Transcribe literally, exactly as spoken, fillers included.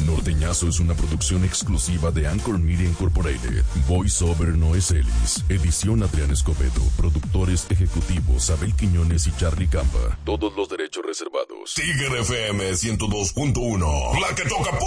Norteñazo es una producción exclusiva de Anchor Media Incorporated. Voice Over Noé Celis. Edición Adrián Escobedo. Productores ejecutivos Abel Quiñones y Charlie Campa. Todos los derechos reservados. Tigre F M ciento dos punto uno. La que toca